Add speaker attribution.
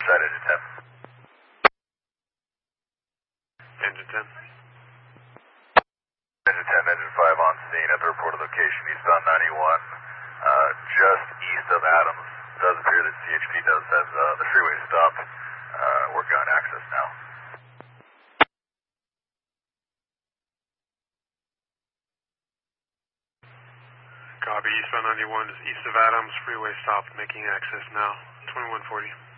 Speaker 1: Side engine 10.
Speaker 2: Engine 10.
Speaker 1: Engine 10, engine 5 on scene at the reported location, eastbound 91, just east of Adams. It does appear that CHP does have the freeway stopped. Working on access now.
Speaker 2: Copy, eastbound 91 is east of Adams, freeway stopped, making access now. 2140.